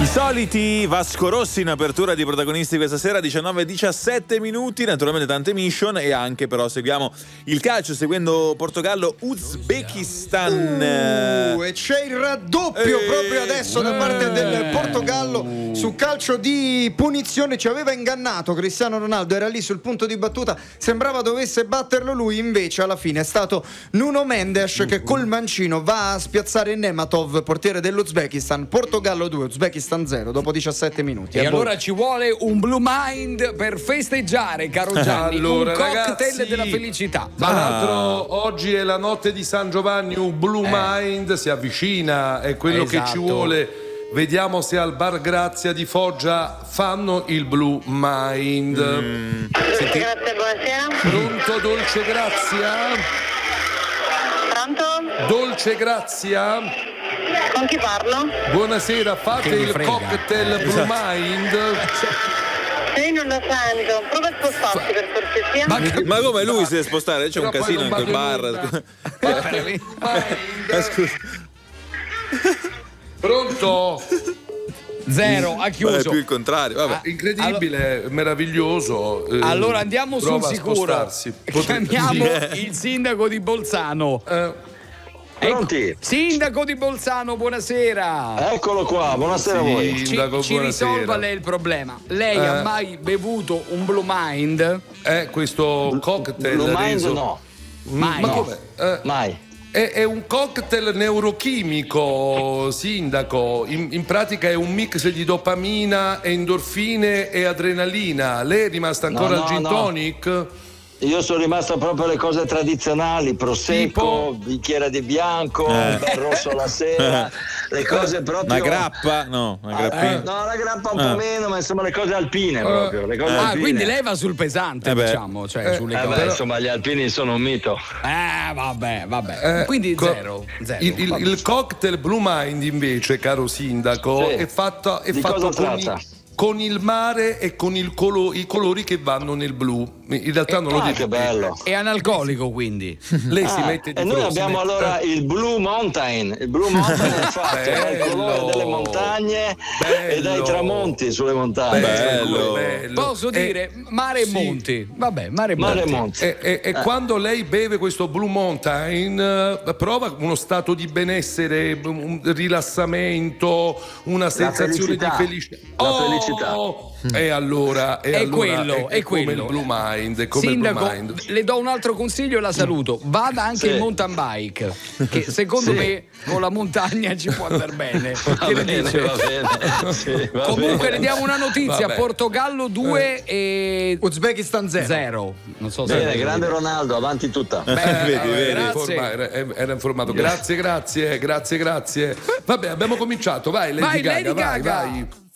I soliti Vasco Rossi in apertura di Protagonisti questa sera, 19-17 minuti, naturalmente tante mission e anche però seguiamo il calcio seguendo Portogallo-Uzbekistan. E c'è il raddoppio proprio adesso da parte del Portogallo su calcio di punizione. Ci aveva ingannato Cristiano Ronaldo, era lì sul punto di battuta, sembrava dovesse batterlo lui, invece alla fine è stato Nuno Mendes che col mancino va a spiazzare Nematov, portiere dell'Uzbekistan. Portogallo 2, Uzbekistan 0 dopo 17 minuti. E allora ci vuole un Blue Mind per festeggiare, caro Gianni. Allora, un cocktail ragazzi, della felicità. Tra l'altro oggi è la notte di San Giovanni, un Blue Mind si avvicina, è quello che ci vuole. Vediamo se al Bar Grazia di Foggia fanno il Blue Mind. Grazie, buonasera. Pronto, Dolce Grazia? Pronto? Dolce Grazia? Con chi parlo? Buonasera, fate Che mi il frega. cocktail Blue Mind? Non lo sento. Prova a spostarsi per cortesia. Ma come lui si deve spostare? C'è un Però casino poi in non quel vado bar. Scusa. Pronto? Zero, ha È chiuso. più il contrario, vabbè. Incredibile, meraviglioso. Allora andiamo sul prova a sicuro. spostarsi. Chiamiamo il sindaco di Bolzano. Pronti? Sindaco di Bolzano, buonasera. Eccolo qua, buonasera a voi. Sindaco, Ci risolva lei il problema. Lei ha mai bevuto un Blue Mind? Questo cocktail Blue Mind reso. no, Mai. Ma No. come? mai. È un cocktail neurochimico, sindaco. In pratica è un mix di dopamina, endorfine e adrenalina. Lei è rimasta ancora No, al gin no. tonic? Io sono rimasto proprio alle cose tradizionali, prosecco, bicchiere di bianco, bel rosso alla sera, le cose proprio. Una grappa? No, una grappina. No, la grappa un po' meno, ma insomma le cose alpine proprio. Le cose alpine. Quindi lei va sul pesante, beh. diciamo, cioè sulle Beh, cose. insomma, gli alpini sono un mito. Vabbè. Quindi zero. Il cocktail Blue Mind invece, caro sindaco, Sì. è fatto Di cosa con tratta? con il mare e con i colori che vanno nel blu. In realtà non lo dico. Che bello. È analcolico, quindi. Lei si mette di E noi fronte, abbiamo allora il Blue Mountain. Il Blue Mountain è fatto dal colore delle montagne e dai tramonti sulle montagne. bello. Posso dire mare e monti. Vabbè, mare e monti. Mare e monti. E quando lei beve questo Blue Mountain prova uno stato di benessere, un rilassamento, una sensazione di felicità. La felicità. E allora È quello, è come quello. il Blue Mind, è come Sindaco, il Blue Mind. le do un altro consiglio e la saluto. Vada anche Sì. in mountain bike, che secondo me con la montagna ci può andare bene. Che ne dice? Va bene. Sì, va Comunque bene. le diamo una notizia: Vabbè. Portogallo 2 e Uzbekistan 0. 0. Non so se Bene, grande Ronaldo, avanti tutta. Vedi. grazie. Era informato. Grazie. Vabbè, abbiamo cominciato. Vai, Vai, Lady Gaga, Lady Gaga. vai.